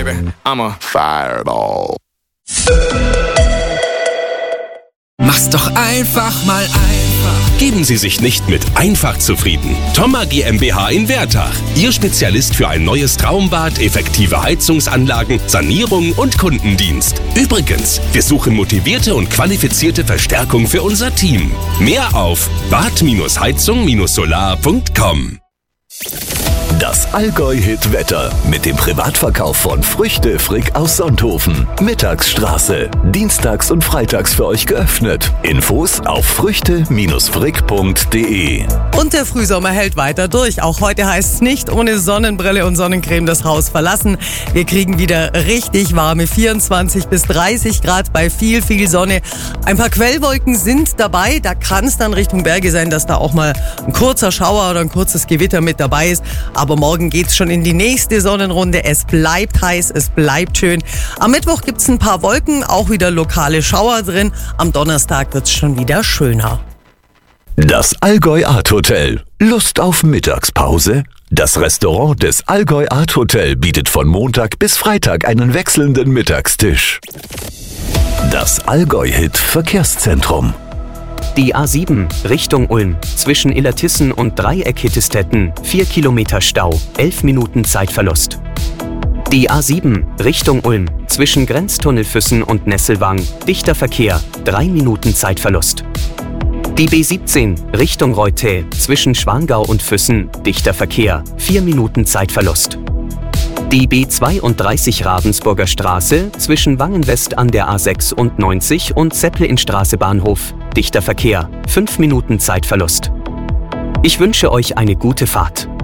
baby. I'm a fireball. Mach's doch einfach mal einfach. Geben Sie sich nicht mit einfach zufrieden. Thoma GmbH in Wertach. Ihr Spezialist für ein neues Traumbad, effektive Heizungsanlagen, Sanierung und Kundendienst. Übrigens, wir suchen motivierte und qualifizierte Verstärkung für unser Team. Mehr auf bad-heizung-solar.com. Das Allgäu-Hit-Wetter mit dem Privatverkauf von Früchte Frick aus Sonthofen. Mittagsstraße. Dienstags und freitags für euch geöffnet. Infos auf früchte-frick.de. Und der Frühsommer hält weiter durch. Auch heute heißt es nicht ohne Sonnenbrille und Sonnencreme das Haus verlassen. Wir kriegen wieder richtig warme 24 bis 30 Grad bei viel Sonne. Ein paar Quellwolken sind dabei. Da kann es dann Richtung Berge sein, dass da auch mal ein kurzer Schauer oder ein kurzes Gewitter mit dabei ist. Aber morgen geht's schon in die nächste Sonnenrunde. Es bleibt heiß, es bleibt schön. Am Mittwoch gibt's ein paar Wolken, auch wieder lokale Schauer drin. Am Donnerstag wird's schon wieder schöner. Das Allgäu Art Hotel. Lust auf Mittagspause? Das Restaurant des Allgäu Art Hotel bietet von Montag bis Freitag einen wechselnden Mittagstisch. Das Allgäu-Hit Verkehrszentrum. Die A7 Richtung Ulm zwischen Illertissen und Dreieck-Hittestetten 4 Kilometer Stau, 11 Minuten Zeitverlust. Die A7 Richtung Ulm zwischen Grenztunnelfüssen und Nesselwang dichter Verkehr, 3 Minuten Zeitverlust. Die B17 Richtung Reutte zwischen Schwangau und Füssen dichter Verkehr, 4 Minuten Zeitverlust. Die B32 Ravensburger Straße zwischen Wangenwest an der A6 und 90 und Zeppelin-Straße Bahnhof. Dichter Verkehr, 5 Minuten Zeitverlust. Ich wünsche euch eine gute Fahrt.